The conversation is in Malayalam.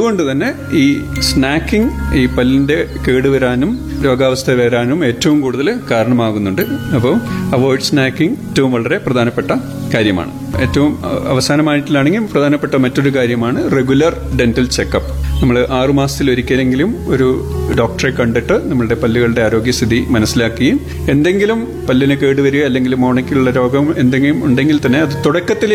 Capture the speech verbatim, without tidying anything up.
അതുകൊണ്ട് തന്നെ ഈ സ്നാക്കിംഗ് ഈ പല്ലിന്റെ കേടുവരാനും രോഗാവസ്ഥ വരാനും ഏറ്റവും കൂടുതൽ കാരണമാകുന്നുണ്ട്. അപ്പോൾ അവോയ്ഡ് സ്നാക്കിംഗ് ഏറ്റവും വളരെ പ്രധാനപ്പെട്ട കാര്യമാണ്. ഏറ്റവും അവസാനമായിട്ടിലാണെങ്കിൽ പ്രധാനപ്പെട്ട മറ്റൊരു കാര്യമാണ് റെഗുലർ ഡെന്റൽ ചെക്കപ്പ്. നമ്മൾ ആറുമാസത്തിൽ ഒരിക്കലെങ്കിലും ഒരു ഡോക്ടറെ കണ്ടിട്ട് നമ്മളുടെ പല്ലുകളുടെ ആരോഗ്യസ്ഥിതി മനസ്സിലാക്കുകയും എന്തെങ്കിലും പല്ലിന് കേടുവരിക അല്ലെങ്കിൽ മോണയ്ക്കുള്ള രോഗം എന്തെങ്കിലും ഉണ്ടെങ്കിൽ തന്നെ അത് തുടക്കത്തിൽ